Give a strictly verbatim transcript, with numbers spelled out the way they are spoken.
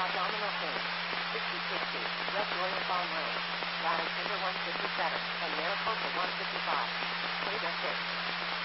Domino King. sixty sixty, West Royal Farm Road. Valley Timber one fifty-seven, and Mariposa one fifty-five. Pay the six.